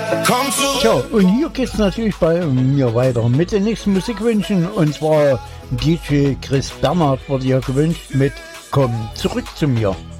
Komm zurück. Tja, und hier geht's natürlich bei mir weiter mit den nächsten Musikwünschen. Und zwar DJ Chris Bernhard wurde ja gewünscht mit Komm zurück zu mir.